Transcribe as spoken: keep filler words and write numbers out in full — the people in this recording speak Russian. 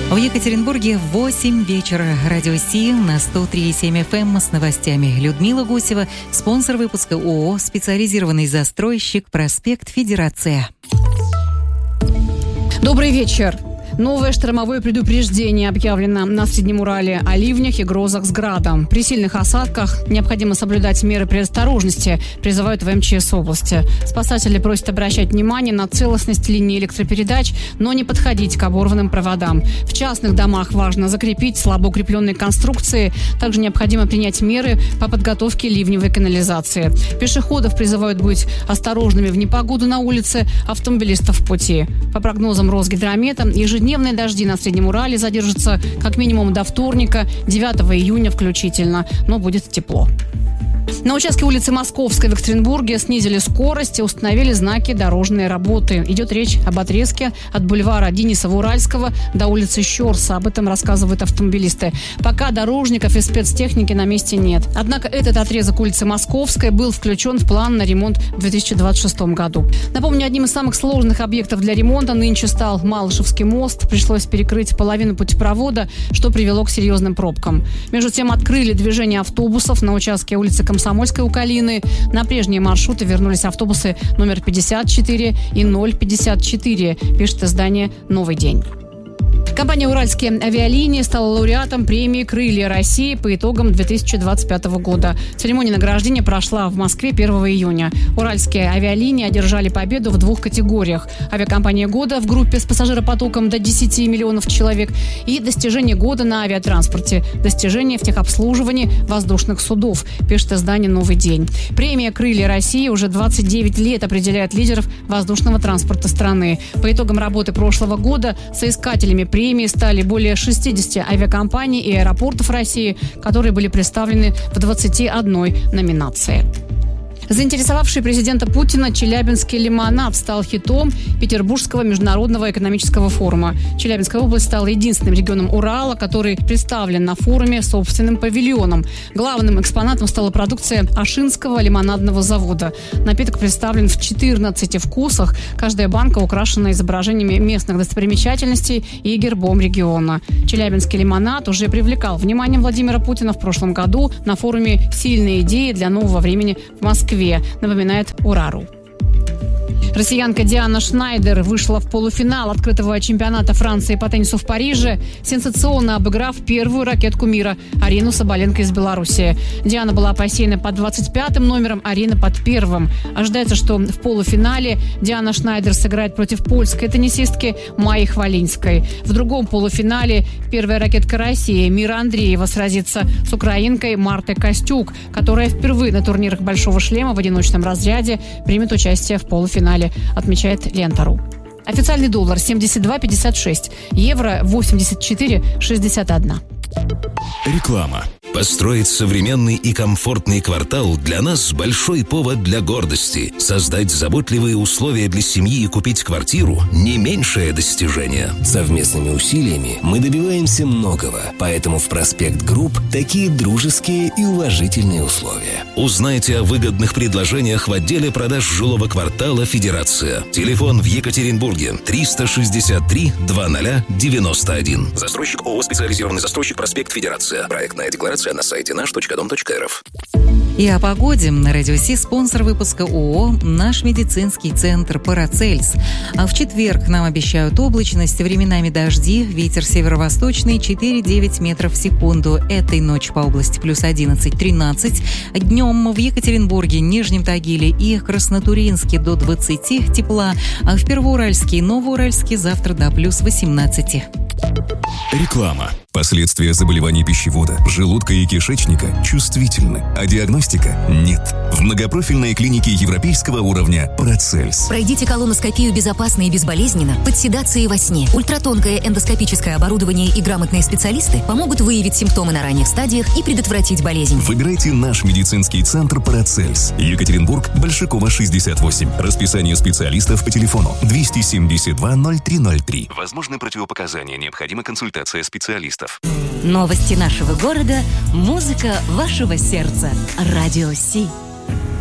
В Екатеринбурге восемь вечера. Радио Си на сто три и семь эф эм с новостями. Людмила Гусева, спонсор выпуска ООО «Специализированный застройщик», проспект Федерация. Добрый вечер. Новое штормовое предупреждение объявлено на Среднем Урале о ливнях и грозах с градом. При сильных осадках необходимо соблюдать меры предосторожности, призывают в эм че эс области. Спасатели просят обращать внимание на целостность линии электропередач, но не подходить к оборванным проводам. В частных домах важно закрепить слабо укрепленные конструкции. Также необходимо принять меры по подготовке ливневой канализации. Пешеходов призывают быть осторожными в непогоду на улице, автомобилистов в пути. По прогнозам Росгидромета, ежедневно Ежедневные дожди на Среднем Урале задержатся как минимум до вторника, девятого июня включительно, но будет тепло. На участке улицы Московской в Екатеринбурге снизили скорость и установили знаки дорожной работы. Идет речь об отрезке от бульвара Денисова-Уральского до улицы Щорса. Об этом рассказывают автомобилисты. Пока дорожников и спецтехники на месте нет. Однако этот отрезок улицы Московской был включен в план на ремонт в две тысячи двадцать шестом году. Напомню, одним из самых сложных объектов для ремонта нынче стал Малышевский мост. Пришлось перекрыть половину путепровода, что привело к серьезным пробкам. Между тем открыли движение автобусов на участке улицы Комсомольской у Калины. На прежние маршруты вернулись автобусы номер пятьдесят четыре и ноль пятьдесят четыре, пишет издание «Новый день». Компания «Уральские авиалинии» стала лауреатом премии «Крылья России» по итогам две тысячи двадцать пятого года. Церемония награждения прошла в Москве первого июня. «Уральские авиалинии» одержали победу в двух категориях. Авиакомпания года в группе с пассажиропотоком до десяти миллионов человек и достижение года на авиатранспорте, достижение в техобслуживании воздушных судов, пишет издание «Новый день». Премия «Крылья России» уже двадцать девять лет определяет лидеров воздушного транспорта страны. По итогам работы прошлого года соискателями премии стали более шестидесяти авиакомпаний и аэропортов России, которые были представлены в двадцати одной номинации. Заинтересовавший президента Путина челябинский лимонад стал хитом Петербургского международного экономического форума. Челябинская область стала единственным регионом Урала, который представлен на форуме собственным павильоном. Главным экспонатом стала продукция Ашинского лимонадного завода. Напиток представлен в четырнадцати вкусах. Каждая банка украшена изображениями местных достопримечательностей и гербом региона. Челябинский лимонад уже привлекал внимание Владимира Путина в прошлом году на форуме «Сильные идеи для нового времени» в Москве, напоминает Урару. Россиянка Диана Шнайдер вышла в полуфинал открытого чемпионата Франции по теннису в Париже, сенсационно обыграв первую ракетку мира Арину Соболенко из Беларуси. Диана была посеяна под двадцать пятым номером, Арина под первым. Ожидается, что в полуфинале Диана Шнайдер сыграет против польской теннисистки Майи Хвалинской. В другом полуфинале первая ракетка России Мира Андреева сразится с украинкой Мартой Костюк, которая впервые на турнирах «Большого шлема» в одиночном разряде примет участие в полуфинале, отмечает Лента.ру. Официальный доллар семьдесят два пятьдесят шесть, евро восемьдесят четыре шестьдесят один. Реклама. Построить современный и комфортный квартал для нас большой повод для гордости. Создать заботливые условия для семьи и купить квартиру – не меньшее достижение. Совместными усилиями мы добиваемся многого, поэтому в «Проспект Групп» такие дружеские и уважительные условия. Узнайте о выгодных предложениях в отделе продаж жилого квартала «Федерация». Телефон в Екатеринбурге триста шестьдесят три двадцать девяносто один. Застройщик ООО «Специализированный застройщик», проспект Федерация. Проектная декларация на сайте наш точка дом точка эр эф. И о погоде. На Радио Си спонсор выпуска ООО «Наш медицинский центр Парацельс». А в четверг нам обещают облачность, временами дожди, ветер северо-восточный четыре-девять метров в секунду. Этой ночью по области плюс одиннадцать-тринадцать. Днем в Екатеринбурге, Нижнем Тагиле и Краснотурьинске до двадцати тепла, а в Первоуральске и Новоуральске завтра до плюс восемнадцати. Реклама. Последствия заболеваний пищевода, желудка и кишечника чувствительны, а диагностика нет. В многопрофильной клинике европейского уровня «Парацельс». Пройдите колоноскопию безопасно и безболезненно, под седацией во сне. Ультратонкое эндоскопическое оборудование и грамотные специалисты помогут выявить симптомы на ранних стадиях и предотвратить болезнь. Выбирайте наш медицинский центр «Парацельс». Екатеринбург, Большакова, шестьдесят восемь. Расписание специалистов по телефону двести семьдесят два ноль три ноль три. Возможны противопоказания, необходима консультация специалистов. Новости нашего города, музыка вашего сердца. Радио Си.